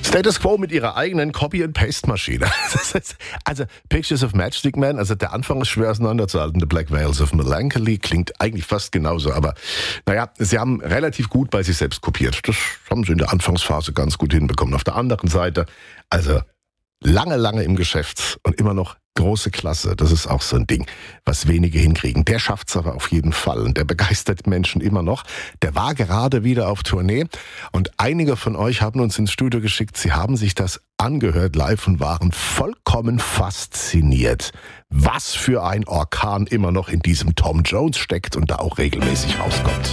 Status Quo mit ihrer eigenen Copy-and-Paste-Maschine. Also Pictures of Matchstick Man, also der Anfang ist schwer auseinanderzuhalten. The Black Veils of Melancholy klingt eigentlich fast genauso, aber naja, sie haben relativ gut bei sich selbst kopiert. Das haben sie in der Anfangsphase ganz gut hinbekommen. Auf der anderen Seite, also lange im Geschäft und immer noch große Klasse. Das ist auch so ein Ding, was wenige hinkriegen. Der schafft's aber auf jeden Fall und der begeistert Menschen immer noch. Der war gerade wieder auf Tournee und einige von euch haben uns ins Studio geschickt. Sie haben sich das angehört live und waren vollkommen fasziniert, was für ein Orkan immer noch in diesem Tom Jones steckt und da auch regelmäßig rauskommt.